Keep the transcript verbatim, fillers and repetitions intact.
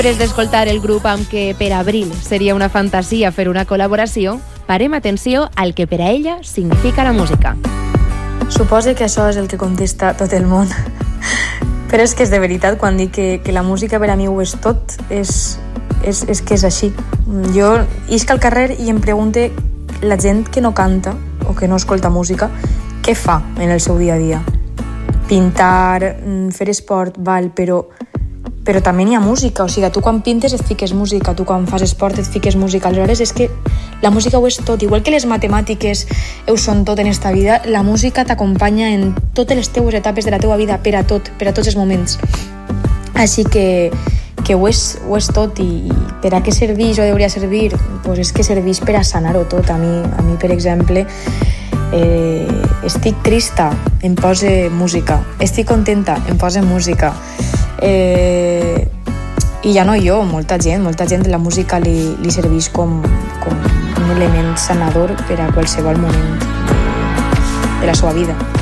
Després d'escoltar el grup amb què per abril seria una fantasia fer una col·laboració, parem atenció al que per a ella significa la música. Suposo que això és el que contesta tot el món. Però és que és de veritat, quan dic que, que la música per a mi ho és tot, és, és, és que és així. Jo isc al carrer i em pregunte la gent que no canta o que no escolta música, què fa en el seu dia a dia? Pintar, fer esport, val, però... però també n'hi ha música, o sigui, tu quan pintes et fiques música, tu quan fas esport et fiques música, aleshores és que la música ho és tot, igual que les matemàtiques ho són tot en esta vida, la música t'acompanya en totes les teues etapes de la teua vida, per a tot, per a tots els moments. Així que, que ho, és, ho és tot, i per a què serveix o hauria servir? Pues és que serveix per a sanar-ho tot. A mi, a mi per exemple, eh, estic trista, em posa música, estic contenta, em posa música. Eh, i ja no jo, molta gent, molta gent la música li, li serveix com, com un element sanador per a qualsevol moment de la seva vida.